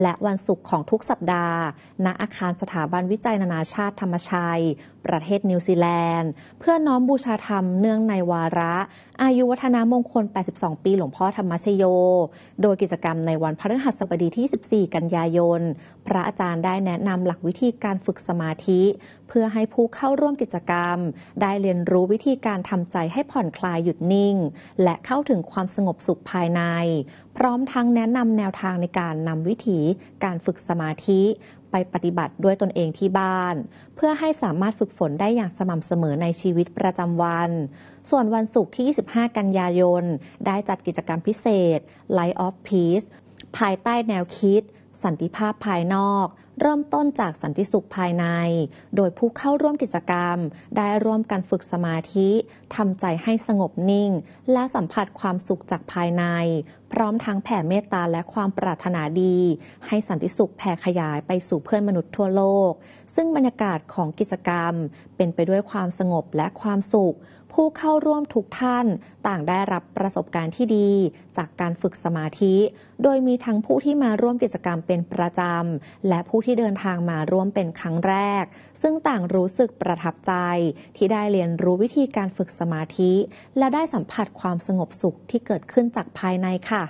และวันศุกร์ของทุกสัปดาห์ณอาคารสถาบันวิจัยนานาชาติธรรมชัยประเทศนิวซีแลนด์เพื่อน้อมบูชาธรรมเนื่องในวาระอายุวัฒนมงคล 82 ปีหลวงพ่อธรรมชโยโดยกิจกรรมในวันพฤหัสบดีที่ 14 กันยายนพระอาจารย์ได้แนะนำหลักวิธีการฝึกสมาธิเพื่อให้ผู้เข้าร่วมกิจกรรมได้เรียนรู้วิธีการทำใจให้ผ่อนคลายหยุดนิ่งและเข้าถึงความสงบสุขภายในพร้อมทั้งแนะนำแนวทางในการนำวิธีการฝึกสมาธิไปปฏิบัติด้วยตนเองที่บ้านเพื่อให้สามารถฝึกฝนได้อย่างสม่ำเสมอในชีวิตประจำวันส่วนวันศุกร์ที่ 25 กันยายนได้จัดกิจกรรมพิเศษ Light of Peace ภายใต้แนวคิดสันติภาพภายนอกเริ่มต้นจากสันติสุขภายในโดยผู้เข้าร่วมกิจกรรมได้ร่วมกันฝึกสมาธิทำใจให้สงบนิ่งและสัมผัสความสุขจากภายในพร้อมทั้งแผ่เมตตาและความปรารถนาดีให้สันติสุขแผ่ขยายไปสู่เพื่อนมนุษย์ทั่วโลกซึ่งบรรยากาศของกิจกรรมเป็นไปด้วยความสงบและความสุขผู้เข้าร่วมทุกท่านต่างได้รับประสบการณ์ที่ดีจากการฝึกสมาธิโดยมีทั้งผู้ที่มาร่วมกิจกรรมเป็นประจำและผู้ที่เดินทางมาร่วมเป็นครั้งแรกซึ่งต่างรู้สึกประทับใจที่ได้เรียนรู้วิธีการฝึกสมาธิและได้สัมผัสความสงบสุขที่เกิดขึ้นจากภายในค่ะ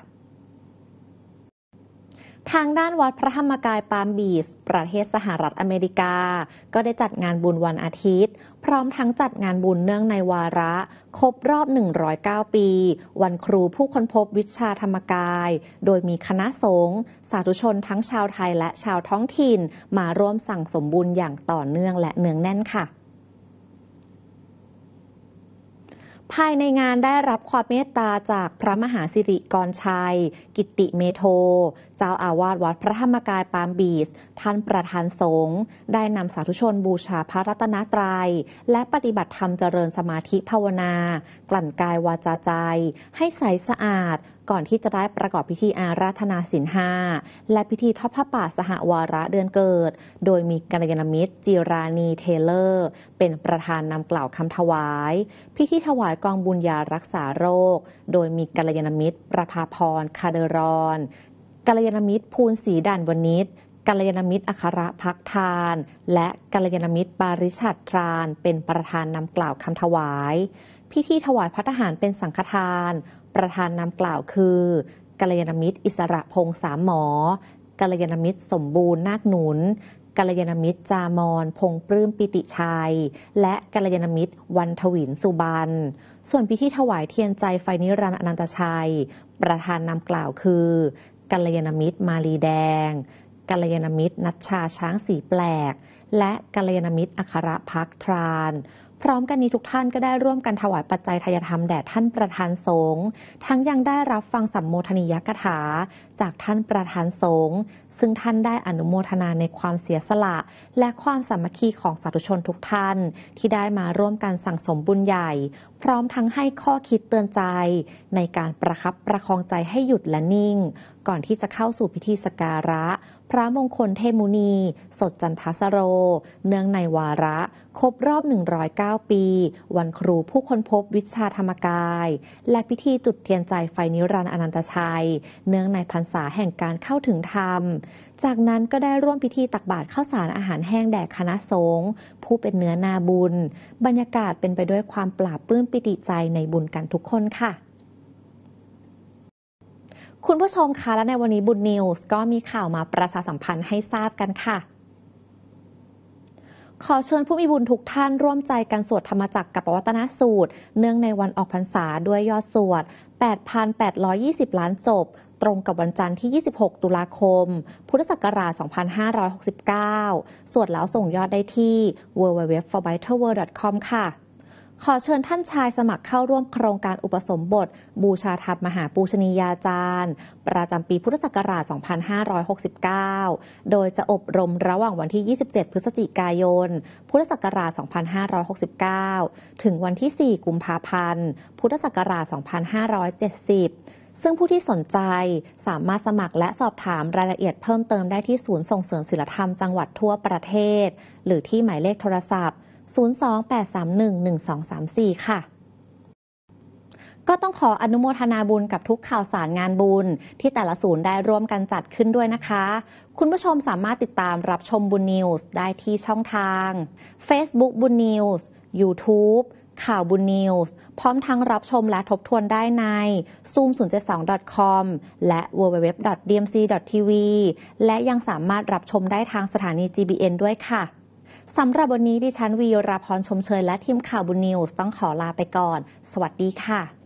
ทางด้านวัดพระธรรมกายปาล์มบีชประเทศสหรัฐอเมริกาก็ได้จัดงานบุญวันอาทิตย์พร้อมทั้งจัดงานบุญเนื่องในวาระครบรอบ109ปีวันครูผู้ค้นพบวิชาธรรมกายโดยมีคณะสงฆ์สาธุชนทั้งชาวไทยและชาวท้องถิ่นมาร่วมสั่งสมบุญอย่างต่อเนื่องและเนืองแน่นค่ะภายในงานได้รับความเมตตาจากพระมหาสิริกรชัยกิตติเมโทเจ้าอาวาสวัดพระธรรมกายปาล์มบีชท่านประธานสงฆ์ได้นำสาธุชนบูชาพระรัตนตรัยและปฏิบัติธรรมเจริญสมาธิภาวนากลั่นกายวาจาใจให้ใสสะอาดก่อนที่จะได้ประกอบพิธีอาราธนาศีล 5และพิธีทอดผ้าป่าสหวาระเดือนเกิดโดยมีกัลยาณมิตรจิรานีเทเลอร์เป็นประธานนำกล่าวคำถวายพิธีถวายกองบุญยารักษาโรคโดยมีกัลยาณมิตรประภาพรคาเดรอนกัลยาณมิตรภูลศรีด่านวณิชกัลยาณมิตรอัครพักทานและกัลยาณมิตรปาริชัดทรานเป็นประธานนำกล่าวคำถวายพิธีถวายภัตตาหารเป็นสังฆทานประธานนำกล่าวคือกัลยาณมิตรอิสระพงษ์สามหมอกัลยาณมิตรสมบูรณ์นาคหนุนกัลยาณมิตรจามอนพงษ์ปลื้มปิติชัยและกัลยาณมิตรวันทวินสุบรรณส่วนพิธีถวายเทียนใจไฟนิรันดร์อนันตชัยประธานนำกล่าวคือกัลยาณมิตรมาลีแดงกัลยาณมิตรนัชชาช้างสีแปลกและกัลยาณมิตรอัครพักทรานพร้อมกันนี้ทุกท่านก็ได้ร่วมกันถวายปัจจัยทายธรรมแด่ท่านประธานสงฆ์ทั้งยังได้รับฟังสัมโมทนียกถาจากท่านประธานสงฆ์ซึ่งท่านได้อนุโมทนาในความเสียสละและความสามัคคีของสาธุชนทุกท่านที่ได้มาร่วมกันสั่งสมบุญใหญ่พร้อมทั้งให้ข้อคิดเตือนใจในการประคับประคองใจให้หยุดและนิ่งก่อนที่จะเข้าสู่พิธีสักการะพระมงคลเทพมุนีสดจันทสโรเนื่องในวาระครบรอบ109ปีวันครูผู้ค้นพบวิชาธรรมกายและพิธีจุดเทียนใจไฟนิรันดร์อนันตชัยเนื่องในพรรษาแห่งการเข้าถึงธรรมจากนั้นก็ได้ร่วมพิธีตักบาตรข้าวสารอาหารแห้งแด่คณะสงฆ์ผู้เป็นเนื้อนาบุญบรรยากาศเป็นไปด้วยความปลาบปลื้มปิติใจในบุญกันทุกคนค่ะคุณผู้ชมคะและในวันนี้บุญนิวส์ก็มีข่าวมาประชาสัมพันธ์ให้ทราบกันค่ะขอเชิญผู้มีบุญทุกท่านร่วมใจกันสวดธรรมจักรกับปวัตนสูตรเนื่องในวันออกพรรษาด้วยยอดสวด 8,820 ล้านจบตรงกับวันจันทร์ที่ 26 ตุลาคม พุทธศักราช 2569 สวดแล้วส่งยอดได้ที่ www.forbitterworld.com ค่ะขอเชิญท่านชายสมัครเข้าร่วมโครงการอุปสมบทบูชาธรรมมหาปูชนียาจารย์ประจำปีพุทธศักราช 2569 โดยจะอบรมระหว่างวันที่ 27 พฤศจิกายน พุทธศักราช 2569 ถึงวันที่ 4 กุมภาพันธ์ พุทธศักราช 2570 ซึ่งผู้ที่สนใจสามารถสมัครและสอบถามรายละเอียดเพิ่มเติมได้ที่ศูนย์ส่งเสริมศีลธรรมจังหวัดทั่วประเทศหรือที่หมายเลขโทรศัพท์ 028311234 ค่ะก็ต้องขออนุโมทนาบุญกับทุกข่าวสารงานบุญที่แต่ละศูนย์ได้ร่วมกันจัดขึ้นด้วยนะคะ คุณผู้ชมสามารถติดตามรับชมบุญนิวส์ได้ที่ช่องทาง Facebook บุญนิวส์ YouTube ข่าวบุญนิวส์พร้อมทั้งรับชมและทบทวนได้ใน zoom072.com และ www.dmc.tv และยังสามารถรับชมได้ทางสถานี GBN ด้วยค่ะสำหรับวันนี้ดิฉันวีราพรชมเชยและทีมข่าวบุญนิวส์ต้องขอลาไปก่อนสวัสดีค่ะ